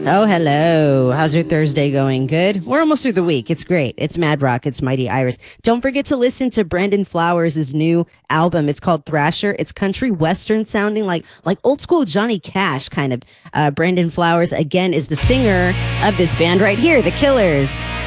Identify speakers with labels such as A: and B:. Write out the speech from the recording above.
A: Oh, hello. How's your Thursday going? Good? We're almost through the week. It's great. It's Mad Rock. It's Mighty Iris. Don't forget to listen to Brandon Flowers' new album. It's called Thrasher. It's country western sounding like old school Johnny Cash kind of. Brandon Flowers, again, is the singer of this band right here, The Killers.